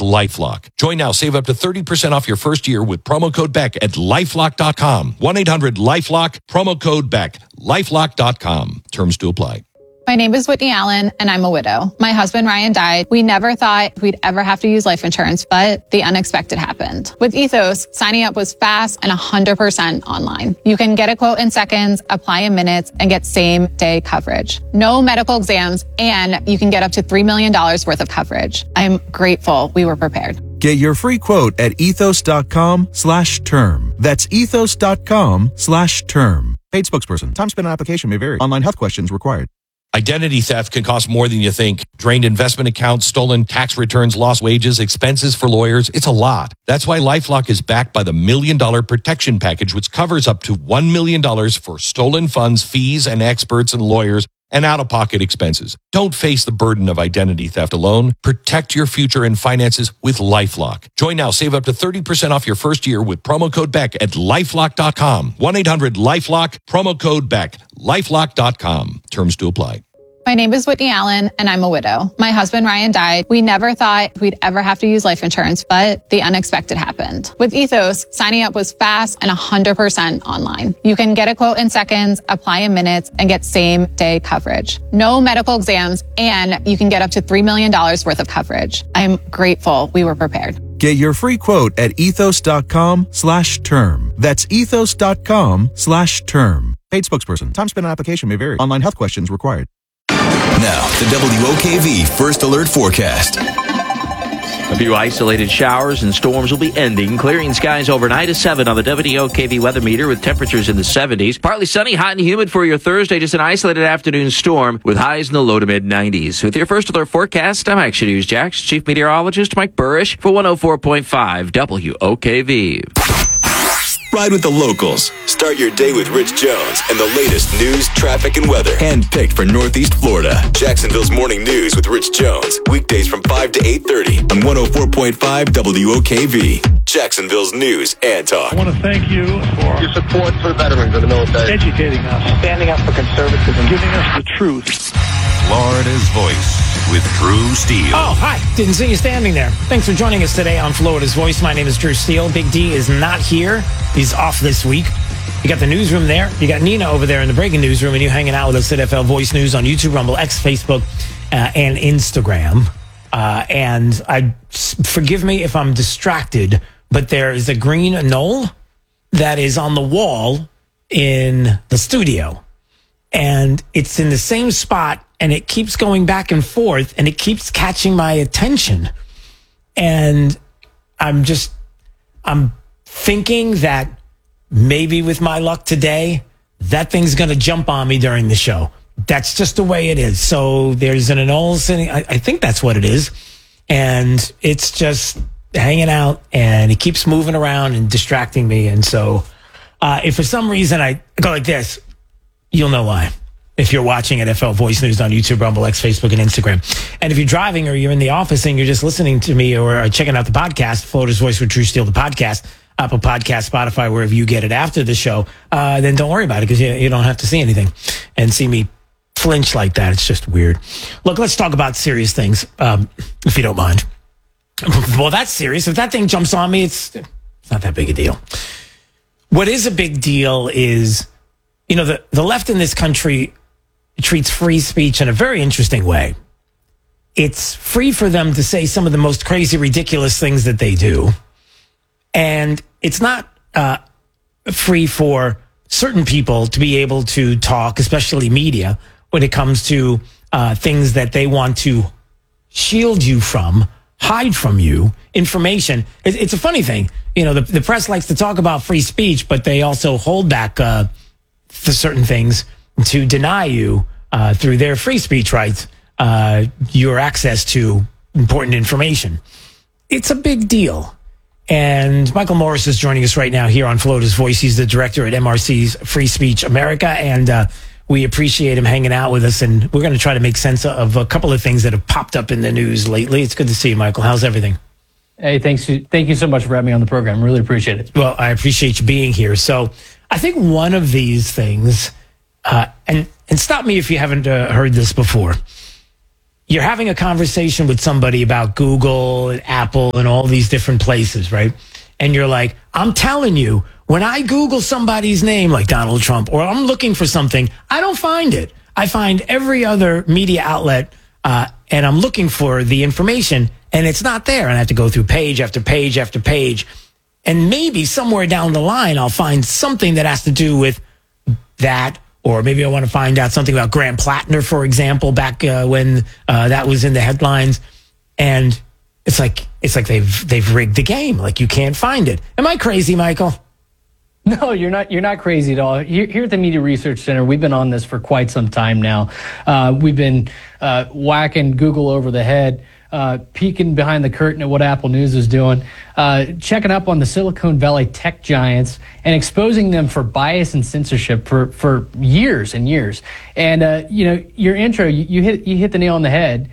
LifeLock. Join now. Save up to 30% off your first year with promo code BECK at LifeLock.com. 1-800-LifeLock, promo code BECK. LifeLock.com. Terms to apply. My name is Whitney Allen, and I'm a widow. My husband, Ryan, died. We never thought we'd ever have to use life insurance, but the unexpected happened. With Ethos, signing up was fast and 100% online. You can get a quote in seconds, apply in minutes, and get same-day coverage. No medical exams, and you can get up to $3 million worth of coverage. I'm grateful we were prepared. Get your free quote at ethos.com/term. That's ethos.com/term. Paid spokesperson. Time spent on application may vary. Online health questions required. Identity theft can cost more than you think. Drained investment accounts, stolen tax returns, lost wages, expenses for lawyers. It's a lot. That's why LifeLock is backed by the $1 Million Protection Package, which covers up to $1 million for stolen funds, fees, and experts and lawyers, and out-of-pocket expenses. Don't face the burden of identity theft alone. Protect your future and finances with LifeLock. Join now. Save up to 30% off your first year with promo code BECK at LifeLock.com. 1-800-LifeLock, promo code BECK. LifeLock.com. Terms to apply. My name is Whitney Allen, and I'm a widow. My husband, Ryan, died. We never thought we'd ever have to use life insurance, but the unexpected happened. With Ethos, signing up was fast and 100% online. You can get a quote in seconds, apply in minutes, and get same-day coverage. No medical exams, and you can get up to $3 million worth of coverage. I'm grateful we were prepared. Get your free quote at ethos.com/term. That's ethos.com/term. Paid spokesperson. Time spent on application may vary. Online health questions required. Now, the WOKV First Alert Forecast. A few isolated showers and storms will be ending, clearing skies overnight at 7 on the WOKV weather meter with temperatures in the 70s. Partly sunny, hot and humid for your Thursday, just an isolated afternoon storm with highs in the low to mid 90s. With your First Alert Forecast, I'm Action News Jax Chief Meteorologist Mike Burrish for 104.5 WOKV. Ride with the locals. Start your day with Rich Jones and the latest news, traffic, and weather. Handpicked for Northeast Florida. Jacksonville's Morning News with Rich Jones. Weekdays from 5 to 8:30 on 104.5 WOKV. Jacksonville's News and Talk. I want to thank you for your support for veterans of the military. Educating us. Standing up for conservatism. Giving us the truth. Florida's Voice with Drew Steele. Oh, hi. Didn't see you standing there. Thanks for joining us today on Florida's Voice. My name is Drew Steele. Big D is not here. He's off this week. You got the newsroom there. You got Nina over there in the breaking newsroom, and you hanging out with us at FL Voice News on YouTube, Rumble, X, Facebook, and Instagram. And forgive me if I'm distracted, but there is a green knoll that is on the wall in the studio. And it's in the same spot, and it keeps going back and forth, and it keeps catching my attention. And I'm thinking that maybe with my luck today, that thing's going to jump on me during the show. That's just the way it is. So there's an knoll sitting, I think that's what it is. And it's just hanging out, and it keeps moving around and distracting me. And so if for some reason I go like this, you'll know why. If you're watching at FL Voice News on YouTube, Rumble, X, Facebook, and Instagram. And if you're driving or you're in the office and you're just listening to me or checking out the podcast, Florida's Voice with Drew Steele, the podcast, Apple Podcast, Spotify, wherever you get it after the show, then don't worry about it because you don't have to see anything and see me flinch like that. It's just weird. Look, let's talk about serious things, if you don't mind. Well, that's serious. If that thing jumps on me, it's not that big a deal. What is a big deal is, you know, the left in this country treats free speech in a very interesting way. It's free for them to say some of the most crazy, ridiculous things that they do. And it's not free for certain people to be able to talk, especially media, when it comes to things that they want to shield you from, hide from you, information. It's a funny thing. You know, the press likes to talk about free speech, but they also hold back for certain things to deny you through their free speech rights your access to important information. It's a big deal. And Michael Morris is joining us right now here on Florida's Voice. He's the director at MRC's Free Speech America, and we appreciate him hanging out with us. And we're going to try to make sense of a couple of things that have popped up in the news lately. It's good to see you, Michael. How's everything? Hey, thanks. Thank you so much for having me on the program. Really appreciate it. Well, I appreciate you being here. So I think one of these things, and stop me if you haven't heard this before, you're having a conversation with somebody about Google and Apple and all these different places, right? And you're like, I'm telling you, when I Google somebody's name like Donald Trump, or I'm looking for something, I don't find it. I find every other media outlet, and I'm looking for the information, and it's not there. And I have to go through page after page after page. And maybe somewhere down the line, I'll find something that has to do with that. Or maybe I want to find out something about Graham Plattner, for example, back when that was in the headlines. And it's like they've rigged the game. Like, you can't find it. Am I crazy, Michael? No, you're not. You're not crazy at all. Here at the Media Research Center, we've been on this for quite some time now. We've been whacking Google over the head, peeking behind the curtain at what Apple News is doing, checking up on the Silicon Valley tech giants, and exposing them for bias and censorship for years and years. And your intro, you hit the nail on the head.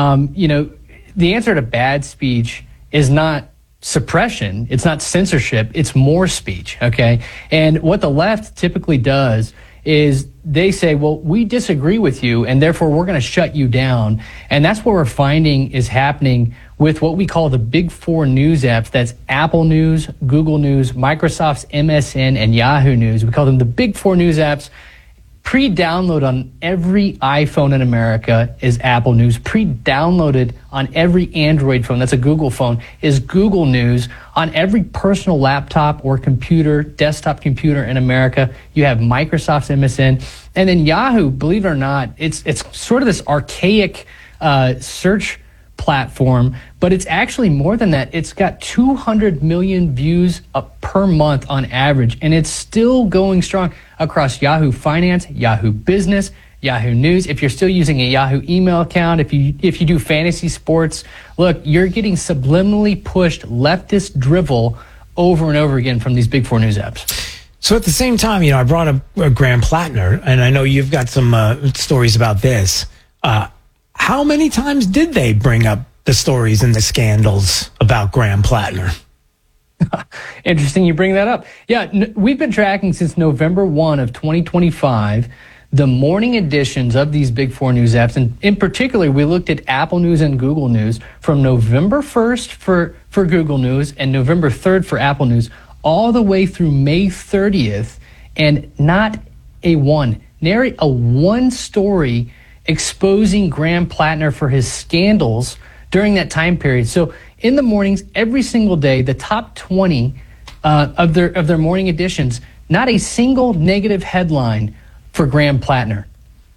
The answer to bad speech is not suppression. It's not censorship. It's more speech. Okay. And what the left typically does is they say, well, we disagree with you, and therefore we're going to shut you down. And that's what we're finding is happening with what we call the big four news apps. That's Apple News, Google News, Microsoft's MSN, and Yahoo News. We call them the big four news apps. Pre-download on every iPhone in America is Apple News. Pre-downloaded on every Android phone, that's a Google phone, is Google News. On every personal laptop or computer, desktop computer in America, you have Microsoft's MSN. And then Yahoo, believe it or not, it's sort of this archaic search platform, but it's actually more than that. It's got 200 million views per month on average, and it's still going strong across Yahoo Finance, Yahoo Business, Yahoo News. If you're still using a Yahoo email account, if you do fantasy sports, look, you're getting subliminally pushed leftist drivel over and over again from these big four news apps. So at the same time, I brought up Graham Plattner, and I know you've got some stories about this. How many times did they bring up the stories and the scandals about Graham Plattner? Interesting you bring that up. Yeah, we've been tracking since November 1 of 2025 the morning editions of these big four news apps. And in particular, we looked at Apple News and Google News from November 1st for Google News and November 3rd for Apple News, all the way through May 30th, and not nary a one story exposing Graham Plattner for his scandals during that time period. So in the mornings, every single day, the top 20 of their morning editions, not a single negative headline for Graham Plattner.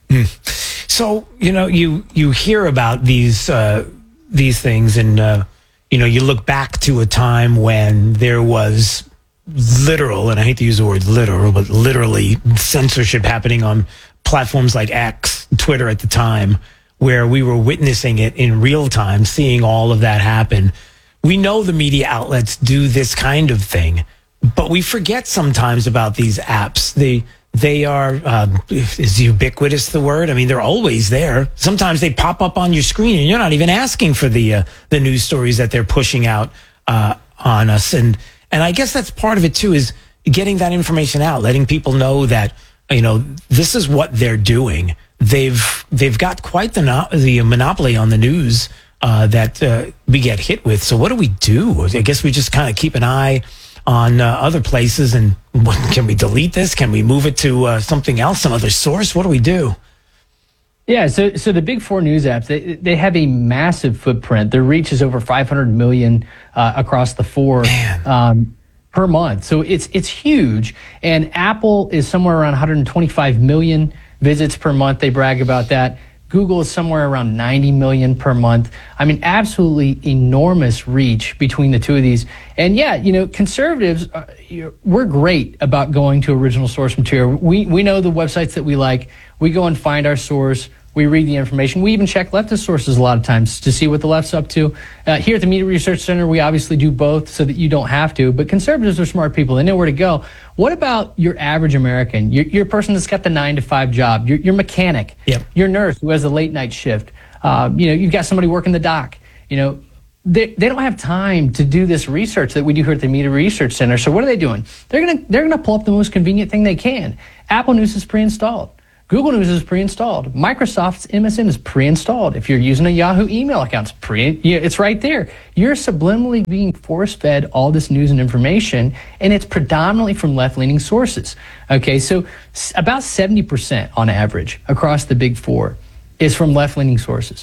So, you hear about these things, and you look back to a time when there was literal, and I hate to use the word literal, but literally censorship happening on platforms like X, Twitter at the time, where we were witnessing it in real time, seeing all of that happen. We know the media outlets do this kind of thing, but we forget sometimes about these apps. They are, is ubiquitous the word? I mean, they're always there. Sometimes they pop up on your screen and you're not even asking for the news stories that they're pushing out on us. And I guess that's part of it too, is getting that information out, letting people know that, this is what they're doing. They've got quite the monopoly on the news that we get hit with. So what do we do? I guess we just kind of keep an eye on other places, and can we delete this? Can we move it to something else, some other source? What do we do? Yeah, so the big four news apps, they have a massive footprint. Their reach is over 500 million across the four per month. So it's huge. And Apple is somewhere around 125 million visits per month. They brag about that. Google is somewhere around 90 million per month. I mean, absolutely enormous reach between the two of these. And yeah, conservatives, we're great about going to original source material. We know the websites that we like. We go and find our source. We read the information. We even check leftist sources a lot of times to see what the left's up to. Here at the Media Research Center, we obviously do both so that you don't have to. But conservatives are smart people. They know where to go. What about your average American? You're a person that's got the 9-to-5 job. Your mechanic. Yep. Your nurse who has a late night shift. You've got somebody working the dock. They don't have time to do this research that we do here at the Media Research Center. So what are they doing? They're gonna pull up the most convenient thing they can. Apple News is pre-installed. Google News is pre-installed. Microsoft's MSN is pre-installed. If you're using a Yahoo email account, it's right there. You're subliminally being force-fed all this news and information, and it's predominantly from left-leaning sources. Okay, so about 70% on average across the big four is from left-leaning sources.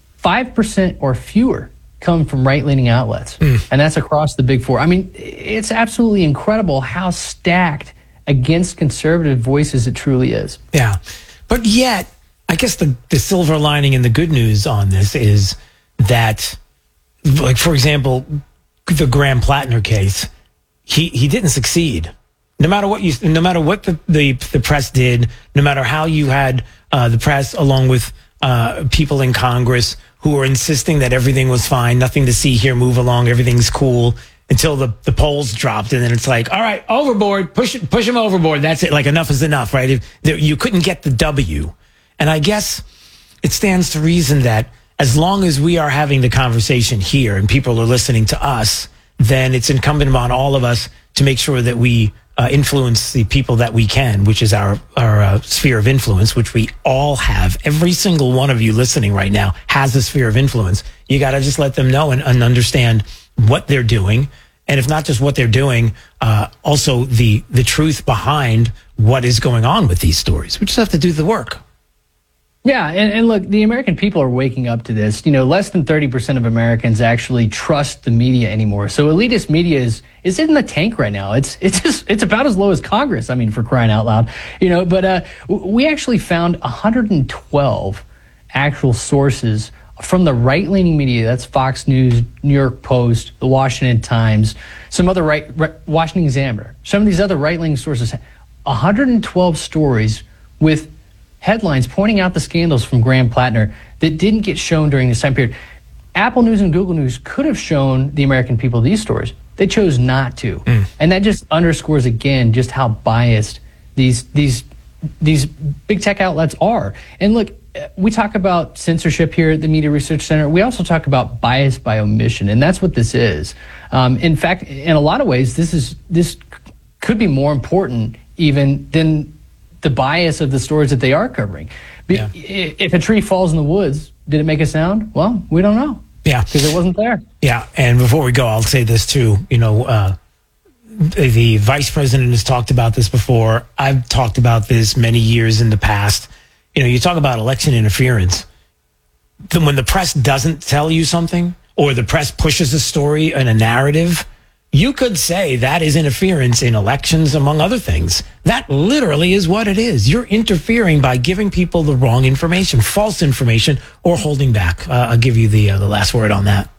5% or fewer come from right-leaning outlets, and that's across the big four. I mean, it's absolutely incredible how stacked against conservative voices it truly is. Yeah. But yet, I guess the silver lining and the good news on this is that, like, for example, the Graham Plattner case, he didn't succeed. No matter what the press did, no matter how you had the press along with people in Congress who were insisting that everything was fine, nothing to see here, move along, everything's cool, until the polls dropped, and then it's like, all right, overboard, push him overboard. That's it. Like, enough is enough, right? You couldn't get the W. And I guess it stands to reason that as long as we are having the conversation here and people are listening to us, then it's incumbent on all of us to make sure that we influence the people that we can, which is our sphere of influence, which we all have. Every single one of you listening right now has a sphere of influence. You got to just let them know and understand what they're doing. And if not just what they're doing, also the truth behind what is going on with these stories. We just have to do the work. Yeah, and look, the American people are waking up to this. You know, less than 30% of Americans actually trust the media anymore. So elitist media is in the tank right now. It's about as low as Congress. I mean, for crying out loud, you know. But we actually found 112 actual sources from the right-leaning media. That's Fox News, New York Post, the Washington Times, some other Washington Examiner, some of these other right-leaning sources. 112 stories with headlines pointing out the scandals from Graham Plattner that didn't get shown during this time period. Apple News and Google News could have shown the American people these stories. They chose not to. And that just underscores again just how biased these big tech outlets are. And look, we talk about censorship here at the Media Research Center. We also talk about bias by omission, and that's what this is. In fact, in a lot of ways, this could be more important even than the bias of the stories that they are covering. Yeah. If a tree falls in the woods, did it make a sound? Well, we don't know. Yeah, because it wasn't there. Yeah, and before we go, I'll say this too. You know, the vice president has talked about this before. I've talked about this many years in the past. You know, you talk about election interference. Then when the press doesn't tell you something, or the press pushes a story and a narrative, you could say that is interference in elections, among other things. That literally is what it is. You're interfering by giving people the wrong information, false information, or holding back. I'll give you the last word on that.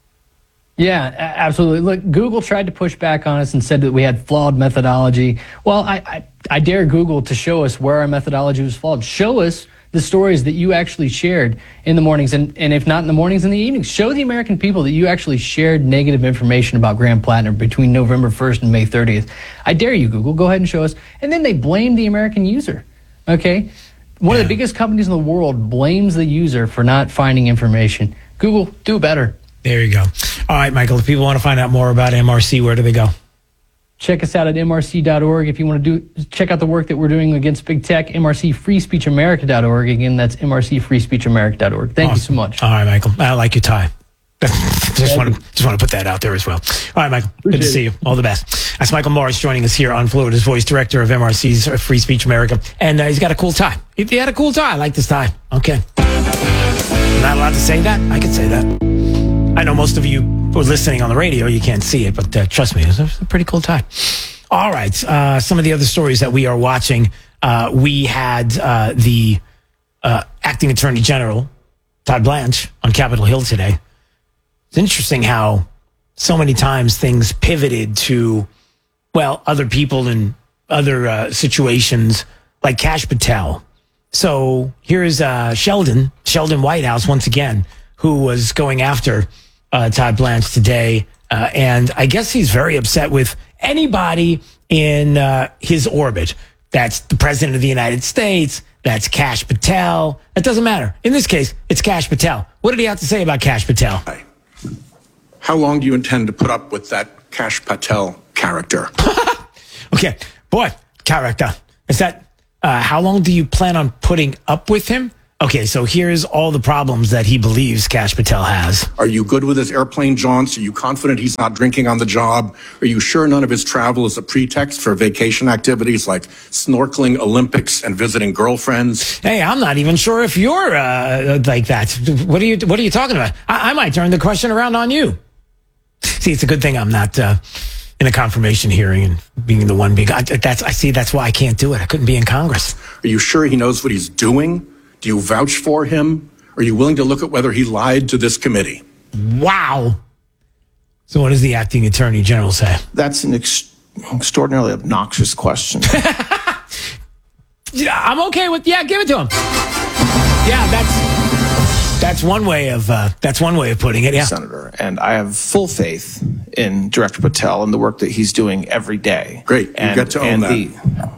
Yeah, absolutely. Look, Google tried to push back on us and said that we had flawed methodology. Well, I dare Google to show us where our methodology was flawed. Show us the stories that you actually shared in the mornings, and if not in the mornings, in the evenings. Show the American people that you actually shared negative information about Graham Plattner between November 1st and May 30th. I dare you, Google. Go ahead and show us. And then they blame the American user, okay? One of the biggest companies in the world blames the user for not finding information. Google, do better. There you go. All right, Michael, if people want to find out more about MRC, where do they go? Check us out at mrc.org. If you want to check out the work that we're doing against big tech, mrcfreespeechamerica.org. Again, that's mrcfreespeechamerica.org. Thank you so much. All right, Michael. I like your tie. just want to put that out there as well. All right, Michael. Good to see you. All the best. That's Michael Morris joining us here on Florida's Voice, director of MRC's Free Speech America. And he's got a cool tie. He had a cool tie. I like this tie. Okay. I'm not allowed to say that? I can say that. I know most of you who are listening on the radio, you can't see it, but trust me, it's a pretty cool tie. All right. Some of the other stories that we are watching. We had the acting attorney general, Todd Blanche, on Capitol Hill today. It's interesting how so many times things pivoted to, well, other people in other situations, like Kash Patel. So here's Sheldon Whitehouse once again, who was going after Todd Blanche today. And I guess he's very upset with anybody in his orbit. That's the president of the United States. That's Kash Patel. It doesn't matter. In this case, it's Kash Patel. What did he have to say about Kash Patel? How long do you intend to put up with that Kash Patel character? Okay. Boy, character. Is that How long do you plan on putting up with him? Okay, so here's all the problems that he believes Kash Patel has. Are you good with his airplane jaunts? Are you confident he's not drinking on the job? Are you sure none of his travel is a pretext for vacation activities like snorkeling, Olympics, and visiting girlfriends? Hey, I'm not even sure if you're like that. What are you talking about? I might turn the question around on you. See, it's a good thing I'm not in a confirmation hearing and being the one being. That's why I can't do it. I couldn't be in Congress. Are you sure he knows what he's doing? Do you vouch for him? Are you willing to look at whether he lied to this committee? Wow. So what does the acting attorney general say? That's an extraordinarily obnoxious question. Yeah, I'm okay with, give it to him. Yeah, that's one way of putting it. Yeah, Senator, and I have full faith in Director Patel and the work that he's doing every day. Great, you get to own that.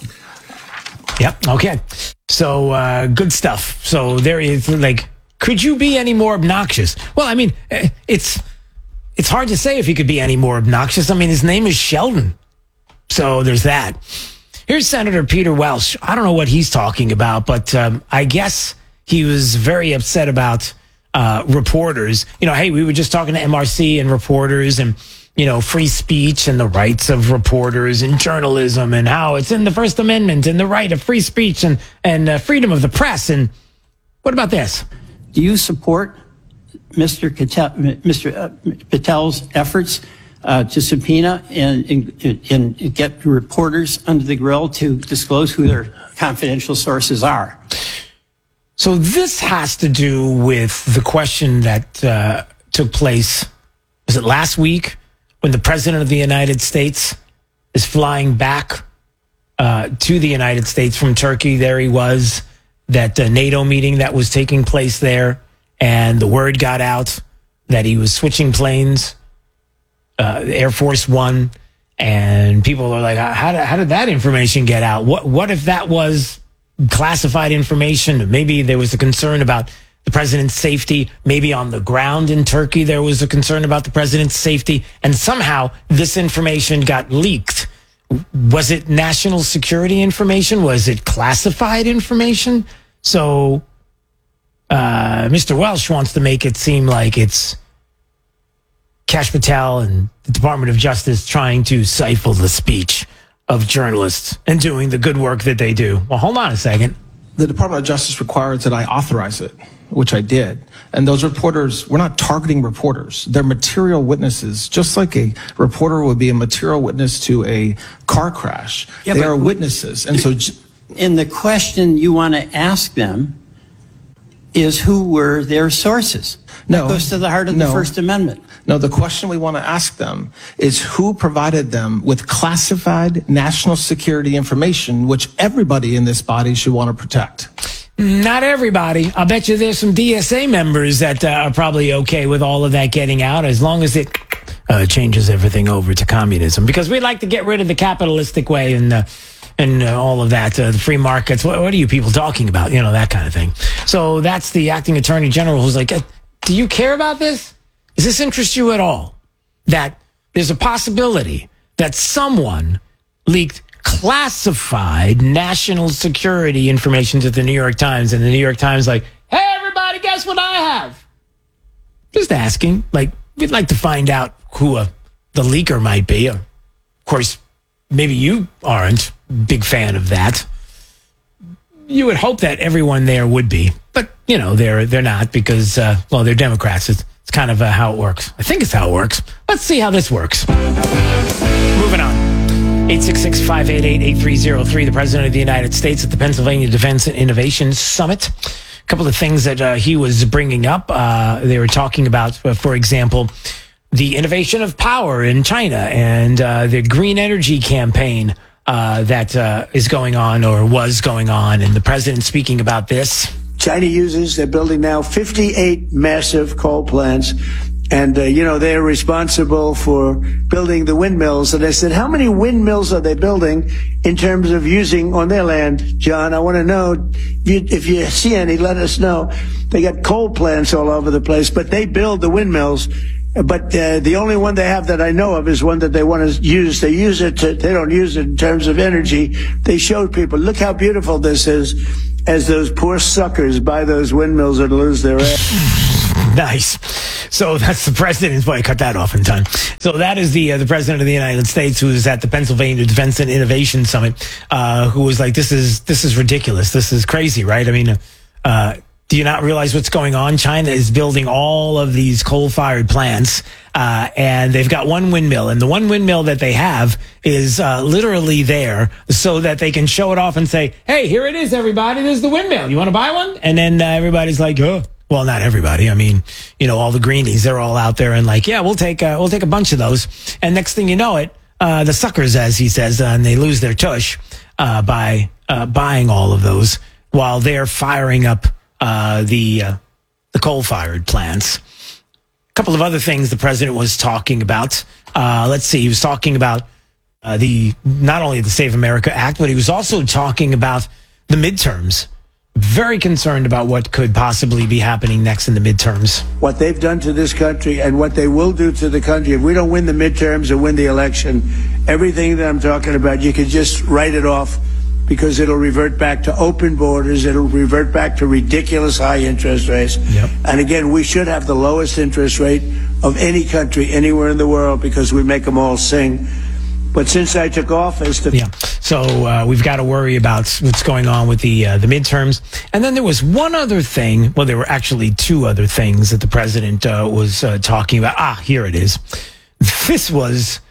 Yep. Okay. So good stuff. So there is could you be any more obnoxious? Well, I mean, it's hard to say if he could be any more obnoxious. I mean, his name is Sheldon. So there's that. Here's Senator Peter Welch. I don't know what he's talking about, but I guess he was very upset about reporters. Hey, we were just talking to MRC and reporters and, free speech and the rights of reporters and journalism and how it's in the First Amendment and the right of free speech and freedom of the press. And what about this? Do you support Mr. Patel's efforts to subpoena and get reporters under the grill to disclose who their confidential sources are? So this has to do with the question that took place, was it last week, when the President of the United States is flying back to the United States from Turkey. There he was, that NATO meeting that was taking place there, and the word got out that he was switching planes, Air Force One, and people are like, how did that information get out? What if that was classified information? Maybe there was a concern about the president's safety. Maybe on the ground in Turkey, there was a concern about the president's safety. And somehow this information got leaked. Was it national security information? Was it classified information? So Mr. Welch wants to make it seem like it's Kash Patel and the Department of Justice trying to stifle the speech of journalists and doing the good work that they do. Well, hold on a second. The Department of Justice requires that I authorize it, which I did. And those reporters, we're not targeting reporters. They're material witnesses, just like a reporter would be a material witness to a car crash. Yeah, they are witnesses. And so, and the question you want to ask them is, who were their sources? No. That goes to the heart of the First Amendment. No, the question we want to ask them is who provided them with classified national security information, which everybody in this body should want to protect. Not everybody. I'll bet you there's some DSA members that are probably okay with all of that getting out, as long as it changes everything over to communism. Because we'd like to get rid of the capitalistic way and all of that, the free markets. What are you people talking about? That kind of thing. So that's the acting attorney general who's like, do you care about this? Does this interest you at all? That there's a possibility that someone leaked classified national security information to the New York Times, and the New York Times like, hey, everybody, guess what I have? Just asking. We'd like to find out who the leaker might be. Of course, maybe you aren't a big fan of that. You would hope that everyone there would be, but they're not because they're Democrats. It's kind of how it works. I think it's how it works. Let's see how this works. Moving on. 866-588-8303, the President of the United States at the Pennsylvania Defense and Innovation Summit. A couple of things that he was bringing up. They were talking about, for example, the innovation of power in China and the green energy campaign that is going on or was going on. And the president speaking about this. China they're building now 58 massive coal plants. And, they're responsible for building the windmills. And I said, how many windmills are they building in terms of using on their land? John, I want to know if you see any, let us know. They got coal plants all over the place, but they build the windmills. But the only one they have that I know of is one that they want to use. They use it they don't use it in terms of energy. They showed people, look how beautiful this is, as those poor suckers buy those windmills and lose their ass. Nice. So that's the president. Boy, I cut that off in time. So that is the president of the United States, who is at the Pennsylvania Defense and Innovation Summit, who was like, this is ridiculous. This is crazy, right? I mean, do you not realize what's going on? China is building all of these coal-fired plants, and they've got one windmill. And the one windmill that they have is literally there so that they can show it off and say, hey, here it is, everybody. There's the windmill. You want to buy one? And then everybody's like, oh. Well, not everybody. I mean, all the greenies, they're all out there and like, yeah, we'll take a bunch of those. And next thing you know it, the suckers, as he says, and they lose their tush by buying all of those while they're firing up the coal-fired plants. A couple of other things the president was talking about. Let's see. He was talking about not only the Save America Act, but he was also talking about the midterms. Very concerned about what could possibly be happening next in the midterms. What they've done to this country and what they will do to the country. If we don't win the midterms or win the election, everything that I'm talking about, you can just write it off, because it'll revert back to open borders. It'll revert back to ridiculous high interest rates. Yep. And again, we should have the lowest interest rate of any country anywhere in the world, because we make them all sing. But since I took office, so we've got to worry about what's going on with the midterms. And then there was one other thing. Well, there were actually two other things that the president was talking about. Here it is. This was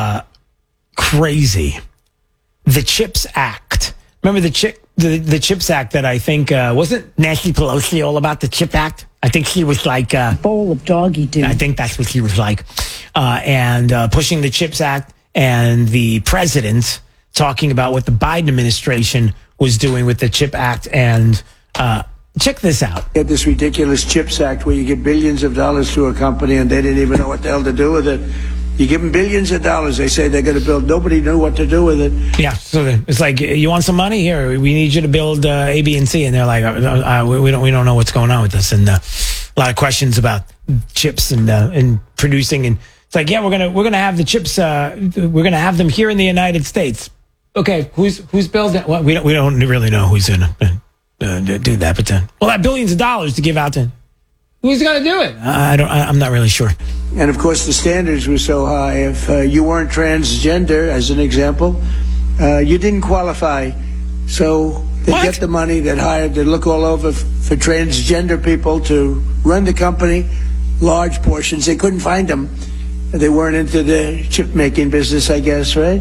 crazy. The CHIPS Act. Remember the CHIPS Act that I think wasn't Nancy Pelosi all about the CHIP Act? I think she was like bowl of doggy doo. I think that's what she was like, and pushing the CHIPS Act. And the president talking about what the Biden administration was doing with the CHIP Act. And check this out. You had this ridiculous CHIPS Act where you give billions of dollars to a company and they didn't even know what the hell to do with it. You give them billions of dollars. They say they're going to build. Nobody knew what to do with it. Yeah. So it's like, you want some money? Here, we need you to build A, B, and C. And they're like, we don't know what's going on with this. And a lot of questions about chips and producing. And it's like, yeah, we're gonna have the chips. We're gonna have them here in the United States. Okay, who's building? Well, we don't really know who's gonna do that. But we'll have billions of dollars to give out to. Who's gonna do it? I'm not really sure. And of course, the standards were so high. If you weren't transgender, as an example, you didn't qualify. So they get the money. They'd look all over for transgender people to run the company. Large portions. They couldn't find them. They weren't into the chip making business, I guess, right?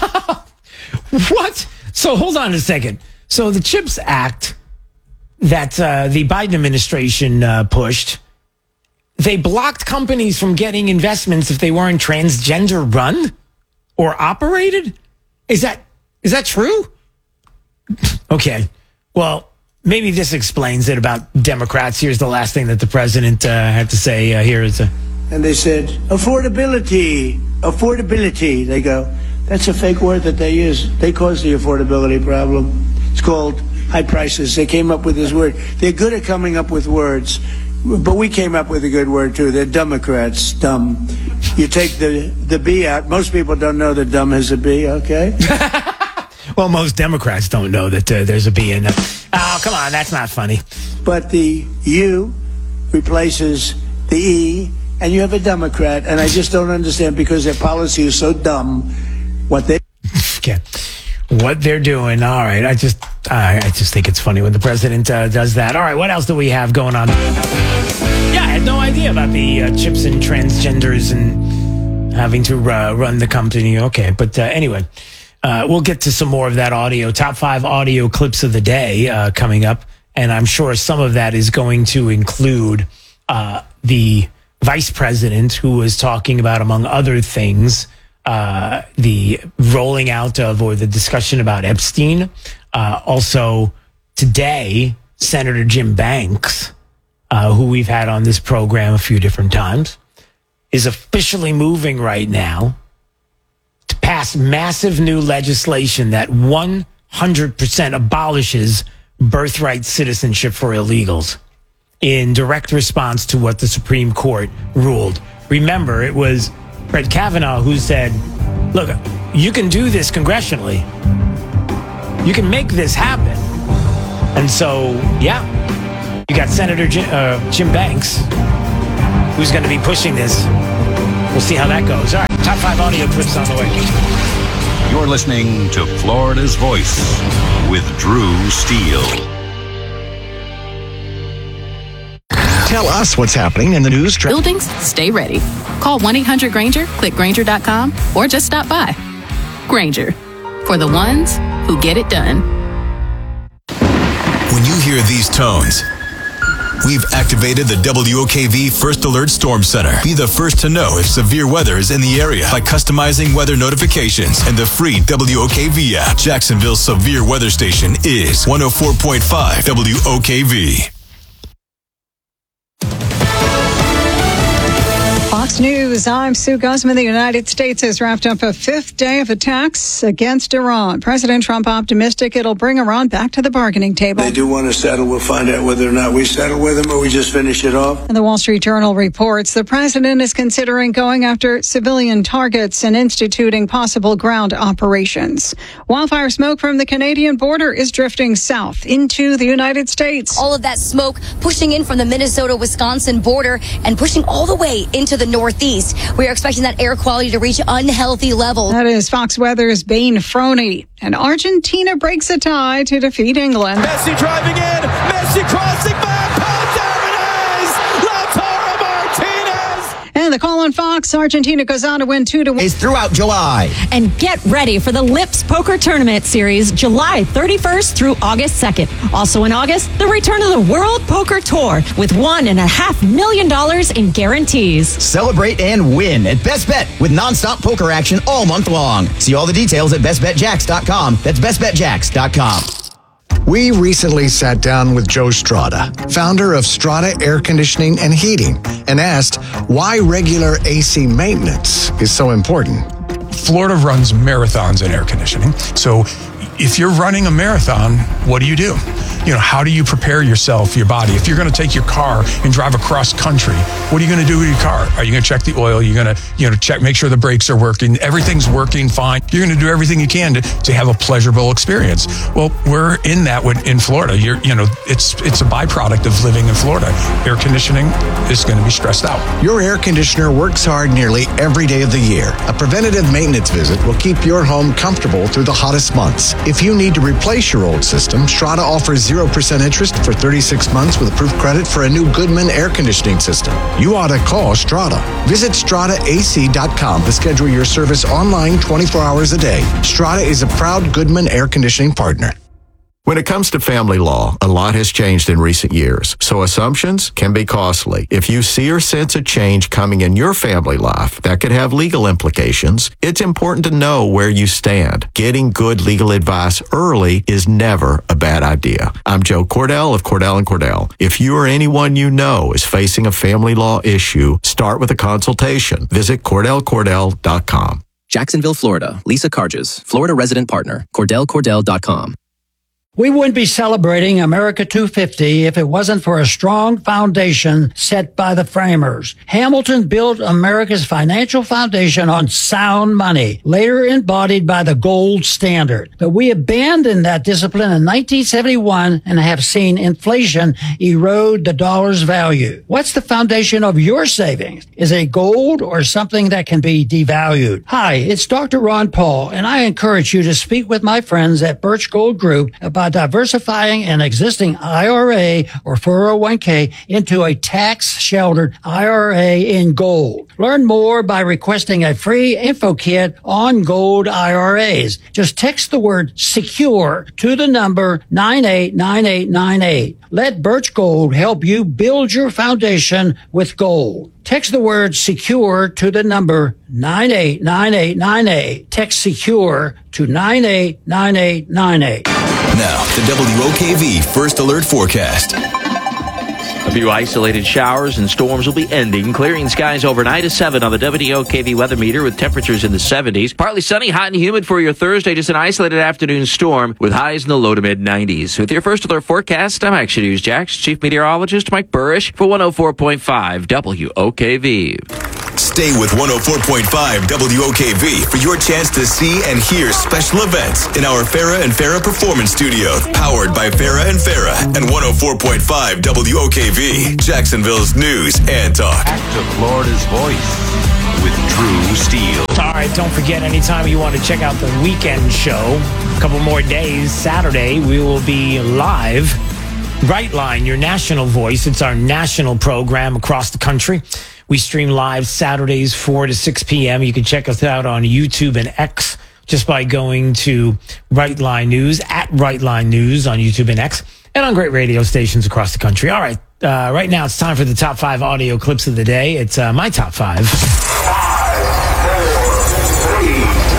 What? So hold on a second. So the CHIPS Act that the Biden administration pushed, they blocked companies from getting investments if they weren't transgender run or operated? Is that true? Okay. Well, maybe this explains it about Democrats. Here's the last thing that the president had to say. Here is And they said, affordability. They go, that's a fake word that they use. They caused the affordability problem. It's called high prices. They came up with this word. They're good at coming up with words, but we came up with a good word too. They're Democrats, dumb. You take the B out. Most people don't know that dumb has a B, okay? Well, most Democrats don't know that there's a B in it. Oh, come on, that's not funny. But the U replaces the E, and you have a Democrat, and I just don't understand, because their policy is so dumb, what they're doing. All right, I just think it's funny when the president does that. All right, what else do we have going on? Yeah, I had no idea about the chips and transgenders and having to run the company. Okay, but anyway, we'll get to some more of that audio. Top 5 audio clips of the day coming up, and I'm sure some of that is going to include the vice president, who was talking about, among other things, the rolling out of, or the discussion about Epstein. Also today, Senator Jim Banks, who we've had on this program a few different times, is officially moving right now to pass massive new legislation that 100% abolishes birthright citizenship for illegals, in direct response to what the Supreme Court ruled remember, it was Brett Kavanaugh who said, look, you can do this congressionally. You can make this happen. And so, yeah, you got Senator Jim Banks, who's going to be pushing this. We'll see how that goes. All right, top 5 audio clips on the way. You're listening to Florida's Voice with Drew Steele. Tell us what's happening in the news. Buildings, stay ready. Call 1-800-GRANGER, click Grainger.com, or just stop by. Grainger, for the ones who get it done. When you hear these tones, we've activated the WOKV First Alert Storm Center. Be the first to know if severe weather is in the area by customizing weather notifications and the free WOKV app. Jacksonville's severe weather station is 104.5 WOKV. Fox News, I'm Sue Guzman. The United States has wrapped up a 5th day of attacks against Iran. President Trump optimistic it'll bring Iran back to the bargaining table. They do want to settle. We'll find out whether or not we settle with them or we just finish it off. And the Wall Street Journal reports the president is considering going after civilian targets and instituting possible ground operations. Wildfire smoke from the Canadian border is drifting south into the United States. All of that smoke pushing in from the Minnesota-Wisconsin border and pushing all the way into the Northeast. We are expecting that air quality to reach unhealthy levels. That is Fox Weather's Bane Froney. And Argentina breaks a tie to defeat England. Messi driving in. Messi crossing back. There it is. Lautaro Martinez. And the call on Fox, Argentina goes on to win 2-1. Is throughout July. And get ready for the Lips Poker Tournament Series, July 31st through August 2nd. Also in August, the return of the World Poker Tour with $1.5 million in guarantees. Celebrate and win at Best Bet with nonstop poker action all month long. See all the details at bestbetjacks.com. That's bestbetjacks.com. We recently sat down with Joe Strada, founder of Strada Air Conditioning and Heating, and asked why regular AC maintenance is so important. Florida runs marathons in air conditioning. So if you're running a marathon, what do? You know, how do you prepare yourself, your body? If you're going to take your car and drive across country, what are you going to do with your car? Are you going to check the oil? You're going to, check, make sure the brakes are working. Everything's working fine. You're going to do everything you can to have a pleasurable experience. Well, we're in that in Florida. It's a byproduct of living in Florida. Air conditioning is going to be stressed out. Your air conditioner works hard nearly every day of the year. A preventative maintenance visit will keep your home comfortable through the hottest months. If you need to replace your old system, Strada offers 0% interest for 36 months with approved credit for a new Goodman air conditioning system. You ought to call Strada. Visit StradaAC.com to schedule your service online 24 hours a day. Strada is a proud Goodman air conditioning partner. When it comes to family law, a lot has changed in recent years, so assumptions can be costly. If you see or sense a change coming in your family life that could have legal implications, it's important to know where you stand. Getting good legal advice early is never a bad idea. I'm Joe Cordell of Cordell & Cordell. If you or anyone you know is facing a family law issue, start with a consultation. Visit CordellCordell.com. Jacksonville, Florida. Lisa Carges, Florida resident partner. CordellCordell.com. We wouldn't be celebrating America 250 if it wasn't for a strong foundation set by the framers. Hamilton built America's financial foundation on sound money, later embodied by the gold standard. But we abandoned that discipline in 1971 and have seen inflation erode the dollar's value. What's the foundation of your savings? Is it gold or something that can be devalued? Hi, it's Dr. Ron Paul, and I encourage you to speak with my friends at Birch Gold Group about diversifying an existing IRA or 401k into a tax-sheltered IRA in gold. Learn more by requesting a free info kit on gold IRAs. Just text the word SECURE to the number 989898. Let Birch Gold help you build your foundation with gold. Text the word SECURE to the number 989898. Text SECURE to 989898. Now, the WOKV First Alert Forecast. A few isolated showers and storms will be ending, clearing skies overnight at 7 on the WOKV weather meter with temperatures in the 70s. Partly sunny, hot and humid for your Thursday. Just an isolated afternoon storm with highs in the low to mid 90s. With your First Alert forecast, I'm Action News Jax Chief Meteorologist Mike Burrish for 104.5 WOKV. Stay with 104.5 WOKV for your chance to see and hear special events in our Farrah and Farrah Performance Studio, powered by Farrah and Farrah and 104.5 WOKV, Jacksonville's news and talk. Back to Florida's Voice with Drew Steele. All right, don't forget, anytime you want to check out the weekend show, a couple more days, Saturday, we will be live. Brightline, your national voice. It's our national program across the country. We stream live Saturdays, 4 to 6 p.m. You can check us out on YouTube and X just by going to Brightline News, at Brightline News on YouTube and X, and on great radio stations across the country. All right, right now it's time for the top 5 audio clips of the day. It's my top 5. 5, 4, 3,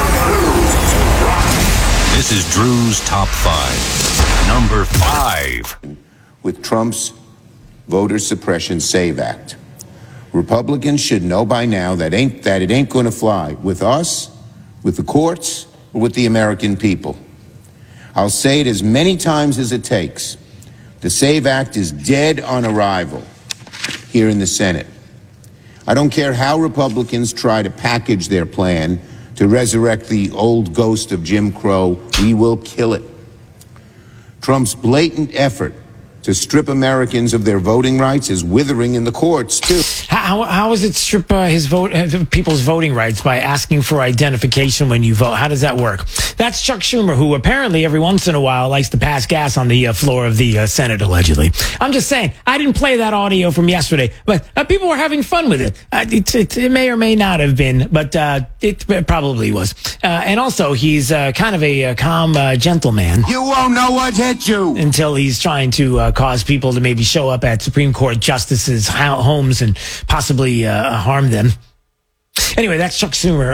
2, 1. This is Drew's top 5. Number 5. With Trump's voter suppression SAVE Act. Republicans should know by now that it ain't going to fly with us, with the courts, or with the American people. I'll say it as many times as it takes. The SAVE Act is dead on arrival here in the Senate. I don't care how Republicans try to package their plan to resurrect the old ghost of Jim Crow, we will kill it. Trump's blatant effort to strip Americans of their voting rights is withering in the courts, too. How is it strip people's voting rights by asking for identification when you vote? How does that work? That's Chuck Schumer, who apparently every once in a while likes to pass gas on the floor of the Senate, allegedly. I'm just saying, I didn't play that audio from yesterday, but people were having fun with it. It may or may not have been, but it probably was. And also, he's kind of a calm gentleman. You won't know what hit you. Until he's trying to cause people to maybe show up at Supreme Court justices' homes and possibly harm them. Anyway, that's Chuck Schumer.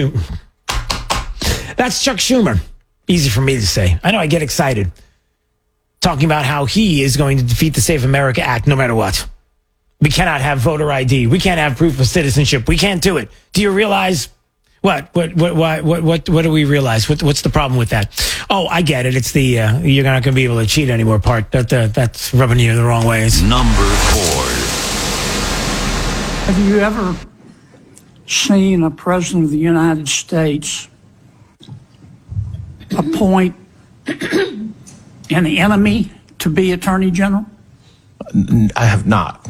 That's Chuck Schumer. Easy for me to say. I know I get excited talking about how he is going to defeat the Save America Act no matter what. We cannot have voter ID. We can't have proof of citizenship. We can't do it. Do you realize what do we realize? What's the problem with that? Oh, I get it. It's the you're not going to be able to cheat anymore part. That's rubbing you the wrong ways. Number 4. Have you ever seen a president of the United States appoint an enemy to be attorney general? I have not.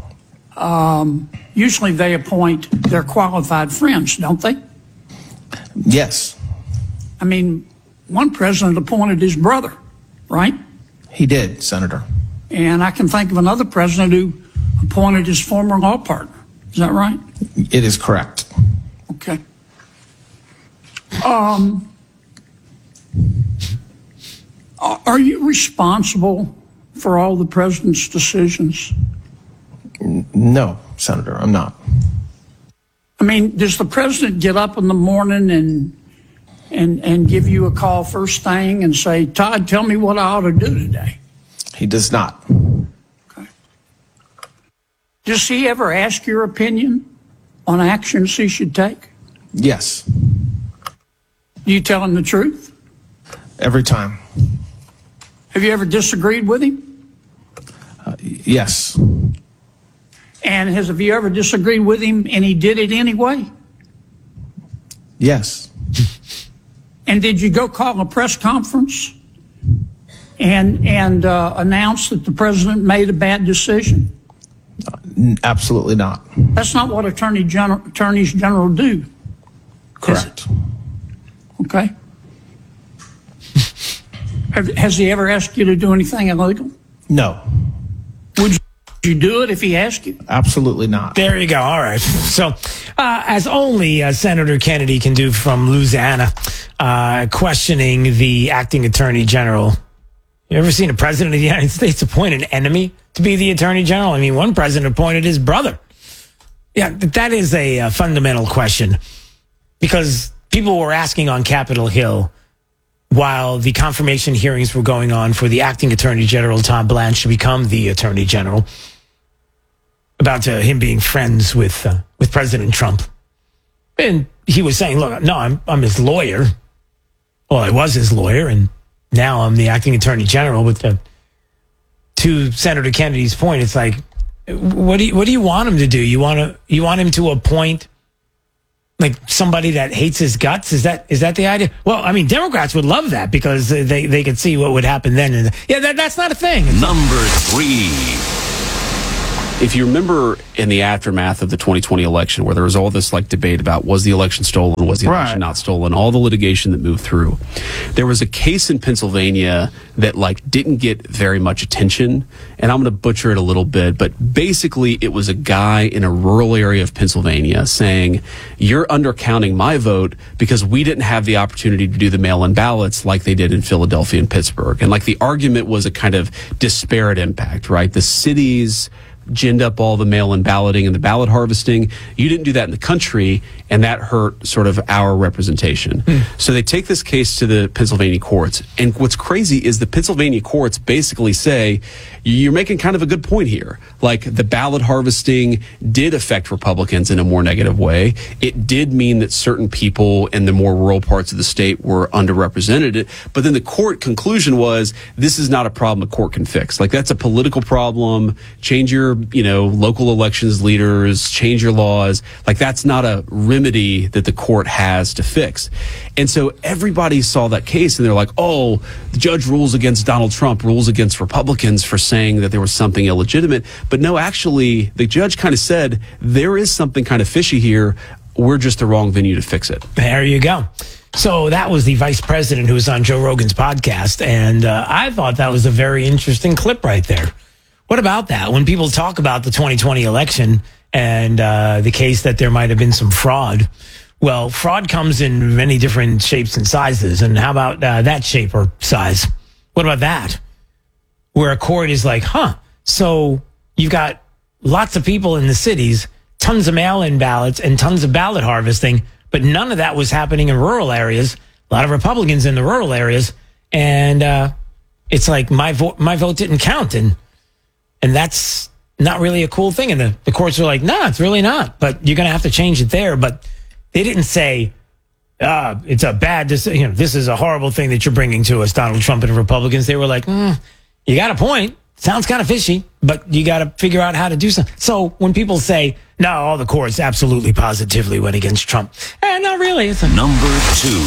Usually they appoint their qualified friends, don't they? Yes. I mean, one president appointed his brother, right? He did, Senator. And I can think of another president who appointed his former law partner. Is that right? It is correct. Okay. Are you responsible for all the president's decisions? No, Senator, I'm not. I mean, does the president get up in the morning and give you a call first thing and say, Todd, tell me what I ought to do today? He does not. Okay. Does he ever ask your opinion on actions he should take? Yes. Do you tell him the truth? Every time. Have you ever disagreed with him? Yes. And have you ever disagreed with him and he did it anyway? Yes. And did you go call a press conference and announce that the president made a bad decision? Absolutely not. That's not what attorneys general do. Correct. Okay. Has he ever asked you to do anything illegal? No. Would you do it if he asked you? Absolutely not. There you go. All right. So, as only Senator Kennedy can do from Louisiana, questioning the acting attorney general. You ever seen a president of the United States appoint an enemy to be the attorney general? I mean, one president appointed his brother. Yeah, that is a fundamental question, because people were asking on Capitol Hill while the confirmation hearings were going on for the acting attorney general, Tom Blanche, to become the attorney general, about him being friends with President Trump. And he was saying, look, no, I'm his lawyer. Well, I was his lawyer, and now I'm the acting attorney general. But to Senator Kennedy's point, it's like, what do you want him to do? You want him to appoint like somebody that hates his guts? Is that the idea? Well, I mean, Democrats would love that because they could see what would happen then. And that's not a thing. Number 3. If you remember in the aftermath of the 2020 election, where there was all this like debate about was the election stolen, was the election not stolen, all the litigation that moved through, there was a case in Pennsylvania that like didn't get very much attention, and I'm going to butcher it a little bit, but basically it was a guy in a rural area of Pennsylvania saying, you're undercounting my vote because we didn't have the opportunity to do the mail-in ballots like they did in Philadelphia and Pittsburgh. And like the argument was a kind of disparate impact, right? The cities ginned up all the mail-in balloting and the ballot harvesting. You didn't do that in the country, and that hurt sort of our representation. So they take this case to the Pennsylvania courts. And what's crazy is the Pennsylvania courts basically say, you're making kind of a good point here. Like the ballot harvesting did affect Republicans in a more negative way. It did mean that certain people in the more rural parts of the state were underrepresented. But then the court conclusion was, this is not a problem a court can fix. Like that's a political problem. Change your local elections leaders, change your laws. Like that's not a remedy that the court has to fix. And so everybody saw that case and they're like, oh, the judge rules against Donald Trump, rules against Republicans for saying that there was something illegitimate. But no, actually, the judge kind of said there is something kind of fishy here. We're just the wrong venue to fix it. There you go. So that was the vice president who was on Joe Rogan's podcast. And I thought that was a very interesting clip right there. What about that? When people talk about the 2020 election and the case that there might have been some fraud, well, fraud comes in many different shapes and sizes. And how about that shape or size? What about that? Where a court is like, so you've got lots of people in the cities, tons of mail-in ballots and tons of ballot harvesting, but none of that was happening in rural areas. A lot of Republicans in the rural areas. And it's like my vote didn't count. And that's not really a cool thing. And the courts were like, no, it's really not. But you're going to have to change it there. But they didn't say, it's a bad decision. This is a horrible thing that you're bringing to us, Donald Trump and Republicans. They were like, you got a point. Sounds kind of fishy, but you got to figure out how to do something. So when people say, no, all the courts absolutely positively went against Trump. Not really. Number 2.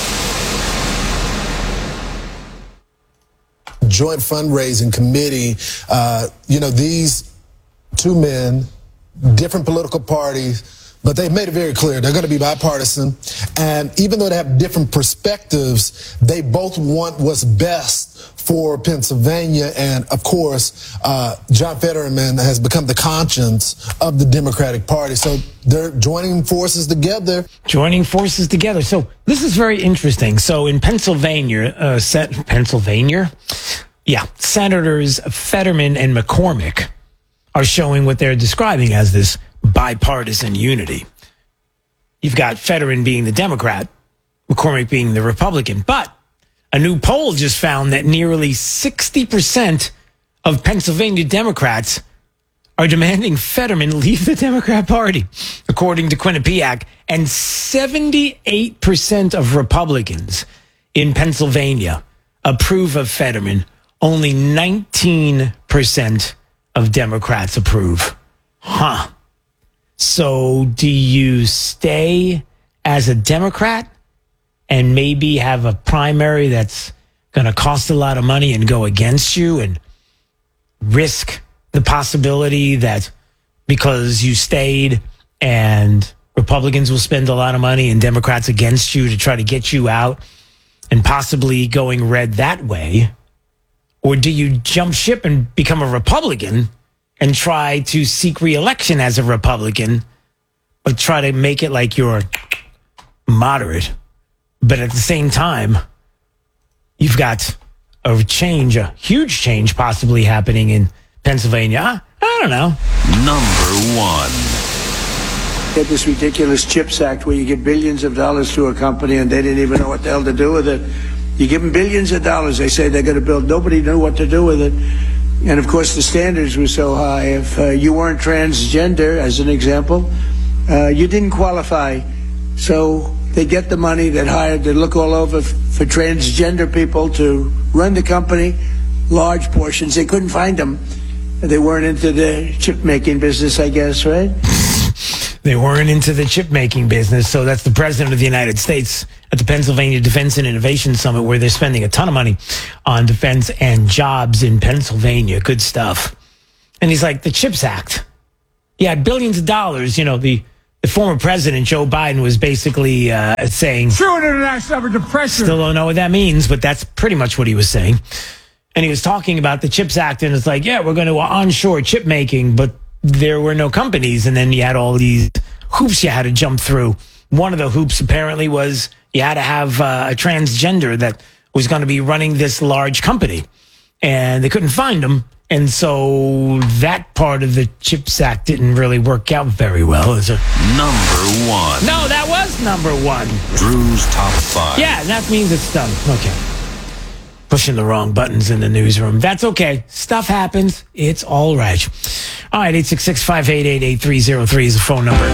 Joint fundraising committee, these two men, different political parties, but they've made it very clear they're going to be bipartisan. And even though they have different perspectives, they both want what's best for Pennsylvania. And of course, John Fetterman has become the conscience of the Democratic Party. So they're joining forces together. So this is very interesting. So in Pennsylvania, Senators Fetterman and McCormick are showing what they're describing as this bipartisan unity. You've got Fetterman being the Democrat, McCormick being the Republican. But a new poll just found that nearly 60% of Pennsylvania Democrats are demanding Fetterman leave the Democrat Party, according to Quinnipiac. And 78% of Republicans in Pennsylvania approve of Fetterman. Only 19% of Democrats approve. So do you stay as a Democrat and maybe have a primary that's going to cost a lot of money and go against you and risk the possibility that because you stayed and Republicans will spend a lot of money and Democrats against you to try to get you out and possibly going red that way? Or do you jump ship and become a Republican and try to seek re-election as a Republican, but try to make it like you're moderate? But at the same time, you've got a huge change possibly happening in Pennsylvania. I don't know. Number 1. Get this ridiculous CHIPS Act where you give billions of dollars to a company and they didn't even know what the hell to do with it. You give them billions of dollars, they say they're going to build. Nobody knew what to do with it. And of course, the standards were so high. If you weren't transgender, as an example, you didn't qualify. So they get the money, they'd look all over for transgender people to run the company, large portions. They couldn't find them. They weren't into the chip making business, I guess, right? They weren't into the chip making business. So that's the president of the United States at the Pennsylvania Defense and Innovation Summit, where they're spending a ton of money on defense and jobs in Pennsylvania. Good stuff. And he's like, the CHIPS Act. Yeah, billions of dollars. You know, the former president, Joe Biden, was basically saying, true international average of pressure. Still don't know what that means, but that's pretty much what he was saying. And he was talking about the CHIPS Act, and it's like, yeah, we're going to onshore chip making, but there were no companies. And then you had all these hoops you had to jump through. One of the hoops apparently was you had to have a transgender that was going to be running this large company, and they couldn't find him. And so that part of the CHIPS Act didn't really work out very well. Number one. No, that was number one. Drew's Top 5. Yeah, that means it's done. Okay. Pushing the wrong buttons in the newsroom. That's okay. Stuff happens. It's all right. All right, 866-588-8303 is the phone number.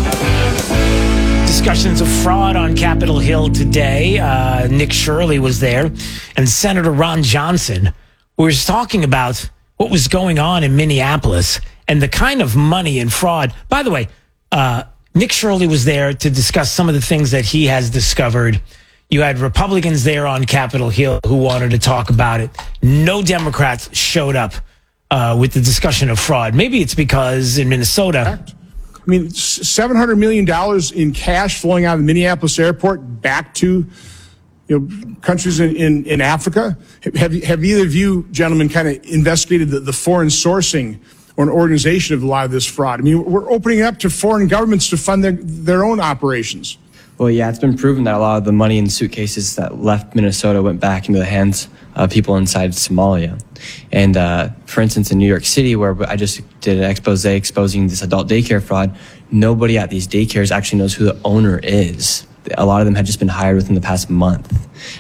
Discussions of fraud on Capitol Hill today. Nick Shirley was there, and Senator Ron Johnson was talking about what was going on in Minneapolis and the kind of money and fraud. By the way, Nick Shirley was there to discuss some of the things that he has discovered. You had Republicans there on Capitol Hill who wanted to talk about it. No Democrats showed up with the discussion of fraud. Maybe it's because in Minnesota... I mean, $700 million in cash flowing out of the Minneapolis airport back to countries in Africa. Have either of you gentlemen kind of investigated the foreign sourcing or an organization of a lot of this fraud? I mean, we're opening it up to foreign governments to fund their own operations. Well, yeah, it's been proven that a lot of the money in suitcases that left Minnesota went back into the hands of people inside Somalia. And for instance, in New York City, where I just did an expose exposing this adult daycare fraud, nobody at these daycares actually knows who the owner is. A lot of them had just been hired within the past month.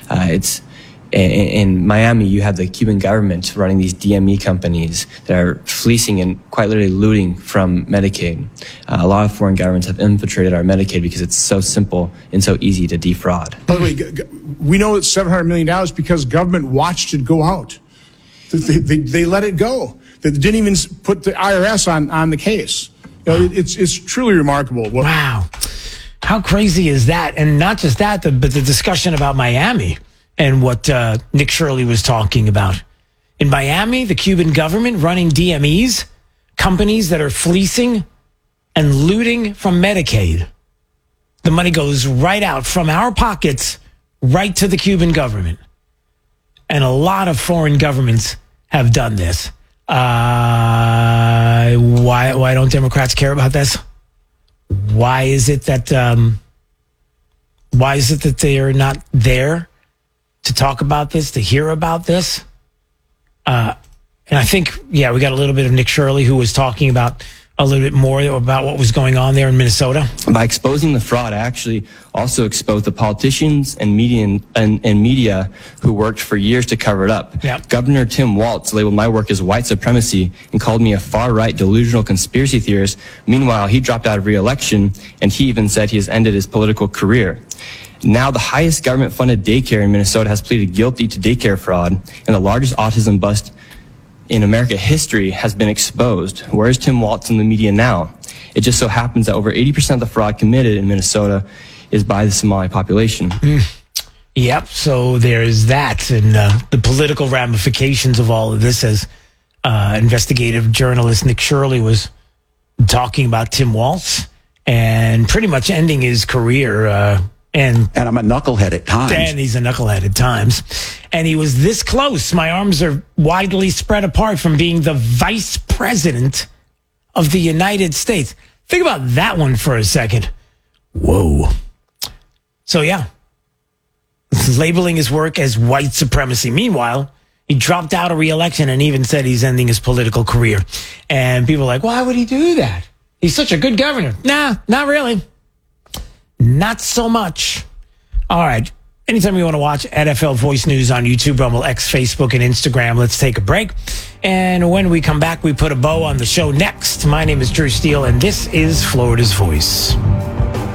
In Miami, you have the Cuban government running these DME companies that are fleecing and quite literally looting from Medicaid. A lot of foreign governments have infiltrated our Medicaid because it's so simple and so easy to defraud. By the way, we know it's $700 million because government watched it go out. They let it go. They didn't even put the IRS on the case. It's truly remarkable. Wow. How crazy is that? And not just that, but the discussion about Miami and what Nick Shirley was talking about. In Miami, the Cuban government running DMEs, companies that are fleecing and looting from Medicaid. The money goes right out from our pockets right to the Cuban government. And a lot of foreign governments have done this. Why don't Democrats care about this? Why is it that they are not there to talk about this, to hear about this? And I think, we got a little bit of Nick Shirley, who was talking about a little bit more about what was going on there in Minnesota. By exposing the fraud, I actually also exposed the politicians and media who worked for years to cover it up. Yep. Governor Tim Walz labeled my work as white supremacy and called me a far-right delusional conspiracy theorist. Meanwhile, he dropped out of re-election, and he even said he has ended his political career. Now, the highest government-funded daycare in Minnesota has pleaded guilty to daycare fraud, and the largest autism bust in America history has been exposed. Where's Tim Walz in the media now? It just so happens that over 80% of the fraud committed in Minnesota is by the Somali population. Yep, so there's that, and the political ramifications of all of this, as investigative journalist Nick Shirley was talking about Tim Walz and pretty much ending his career. And I'm a knucklehead at times. And he's a knucklehead at times. And he was this close. My arms are widely spread apart from being the vice president of the United States. Think about that one for a second. Whoa. So, yeah. Labeling his work as white supremacy. Meanwhile, he dropped out of re-election and even said he's ending his political career. And people are like, why would he do that? He's such a good governor. Nah, not really. Not so much. All right. Anytime you want to watch NFL Voice News on YouTube, Rumble, X, Facebook, and Instagram, let's take a break. And when we come back, we put a bow on the show next. My name is Drew Steele, and this is Florida's Voice.